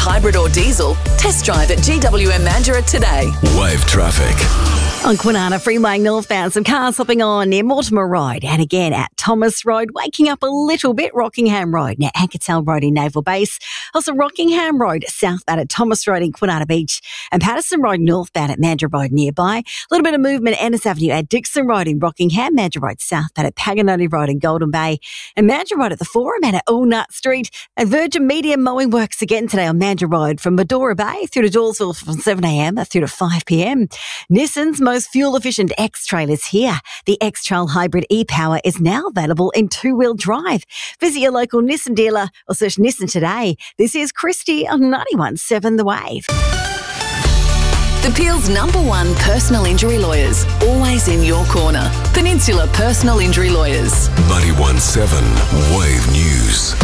hybrid or diesel? Test drive at GWM Mandurah today. Wave traffic. On Kwinana Freeway northbound, some cars hopping on near Mortimer Road and again at Thomas Road, waking up a little bit, Rockingham Road near Ankertel Road in Naval Base. Also Rockingham Road southbound at Thomas Road in Kwinana Beach and Patterson Road northbound at Mandurah Road nearby. A little bit of movement Ennis Avenue at Dixon Road in Rockingham, Mandurah Road southbound at Paganoni Road in Golden Bay and Mandurah Road at the Forum and at Allnut Street. And Virgin Media mowing works again today on Mandurah Road from Medora Bay through to Dawesville from 7am through to 5pm. Nissan's most fuel-efficient X-Trail is here. The X-Trail Hybrid e-Power is now available in two-wheel drive. Visit your local Nissan dealer or search Nissan today. This is Christy on 91.7 The Wave. The Peel's #1 personal injury lawyers, always in your corner. Peninsula Personal Injury Lawyers. 91.7 Wave News.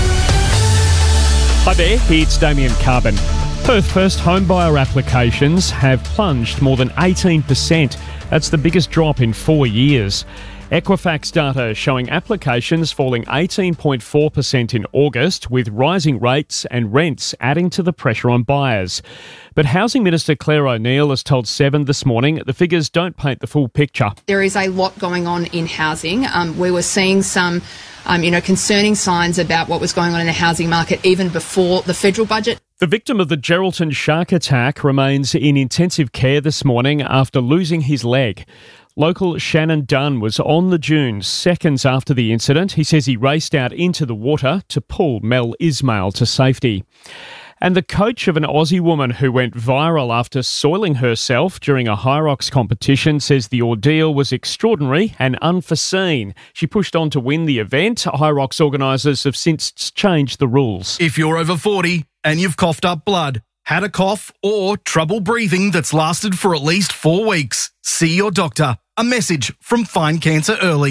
Hi there, it's Damien Carbon. Perth first homebuyer applications have plunged more than 18%. That's the biggest drop in 4 years. Equifax data showing applications falling 18.4% in August, with rising rates and rents adding to the pressure on buyers. But Housing Minister Claire O'Neil has told Seven this morning the figures don't paint the full picture. There is a lot going on in housing. We were seeing some concerning signs about what was going on in the housing market even before the federal budget. The victim of the Geraldton shark attack remains in intensive care this morning after losing his leg. Local Shannon Dunn was on the dunes seconds after the incident. He says he raced out into the water to pull Mel Ismail to safety. And the coach of an Aussie woman who went viral after soiling herself during a Hyrox competition says the ordeal was extraordinary and unforeseen. She pushed on to win the event. Hyrox organisers have since changed the rules. If you're over 40 and you've coughed up blood, had a cough or trouble breathing that's lasted for at least 4 weeks, see your doctor. A message from Find Cancer Early.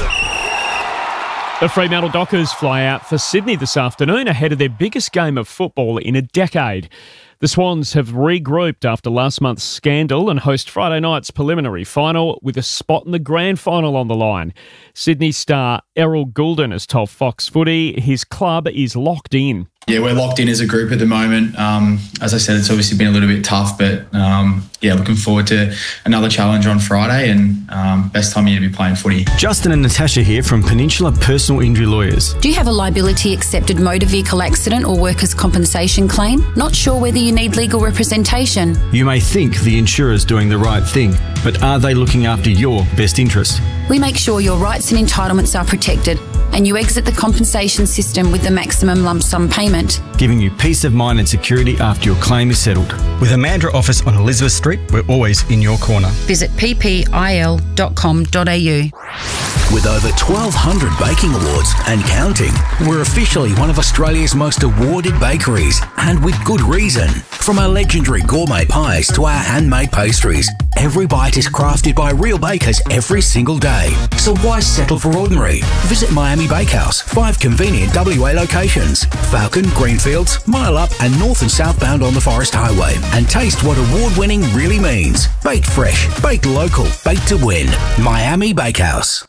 The Fremantle Dockers fly out for Sydney this afternoon ahead of their biggest game of football in a decade. The Swans have regrouped after last month's scandal and host Friday night's preliminary final with a spot in the grand final on the line. Sydney star Errol Goulden has told Fox Footy his club is locked in. Yeah, we're locked in as a group at the moment. As I said, it's obviously been a little bit tough, but looking forward to another challenge on Friday and best time of year to be playing footy. Justin and Natasha here from Peninsula Personal Injury Lawyers. Do you have a liability accepted motor vehicle accident or workers' compensation claim? Not sure whether you need legal representation? You may think the insurer's doing the right thing, but are they looking after your best interest? We make sure your rights and entitlements are protected and you exit the compensation system with the maximum lump sum payment, giving you peace of mind and security after your claim is settled. With a Mandurah office on Elizabeth Street, we're always in your corner. Visit ppil.com.au. With over 1,200 baking awards and counting, we're officially one of Australia's most awarded bakeries, and with good reason. From our legendary gourmet pies to our handmade pastries, every bite is crafted by real bakers every single day. So why settle for ordinary? Visit Miami Bakehouse, 5 convenient WA locations: Falcon, Greenfields, Mile Up and north and southbound on the Forest Highway, and taste what award-winning really means. Baked fresh, baked local, baked to win. Miami Bakehouse.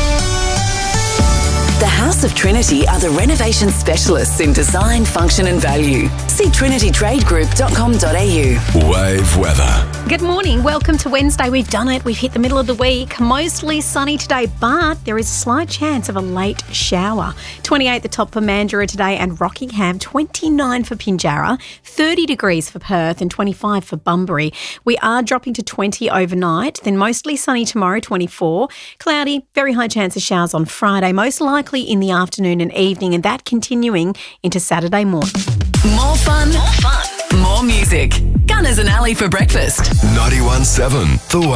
The House of Trinity are the renovation specialists in design, function and value. See trinitytradegroup.com.au. Wave weather. Good morning. Welcome to Wednesday. We've done it. We've hit the middle of the week. Mostly sunny today, but there is a slight chance of a late shower. 28 the top for Mandurah today and Rockingham, 29 for Pinjarra, 30 degrees for Perth and 25 for Bunbury. We are dropping to 20 overnight, then mostly sunny tomorrow, 24. Cloudy, very high chance of showers on Friday, most likely in the afternoon and evening, and that continuing into Saturday morning. More fun, more music. Gunners and Ali for breakfast. 91.7 The Wave.